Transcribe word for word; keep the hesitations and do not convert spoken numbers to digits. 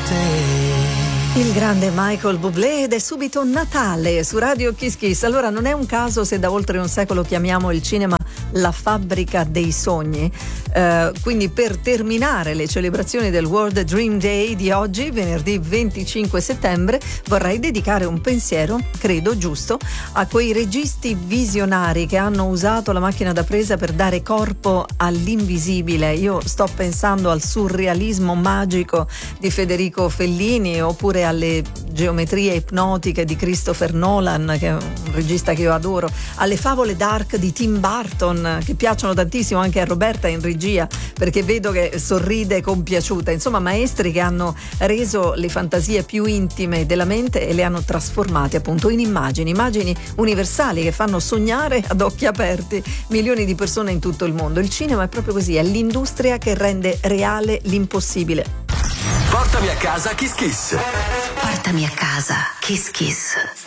Il grande Michael Bublé, ed è subito Natale su Radio Kiss Kiss. Allora non è un caso se da oltre un secolo chiamiamo il cinema la fabbrica dei sogni. Uh, quindi per terminare le celebrazioni del World Dream Day di oggi, venerdì venticinque settembre, vorrei dedicare un pensiero, credo giusto, a quei registi visionari che hanno usato la macchina da presa per dare corpo all'invisibile. Io sto pensando al surrealismo magico di Federico Fellini, oppure alle geometrie ipnotiche di Christopher Nolan, che è un regista che io adoro, alle favole dark di Tim Burton, che piacciono tantissimo anche a Roberta in regia, perché vedo che sorride compiaciuta. Insomma, maestri che hanno reso le fantasie più intime della mente e le hanno trasformate appunto in immagini, immagini universali che fanno sognare ad occhi aperti milioni di persone in tutto il mondo. Il cinema è proprio così, è l'industria che rende reale l'impossibile. Portami a casa Kiss Kiss. Portami a casa Kiss Kiss.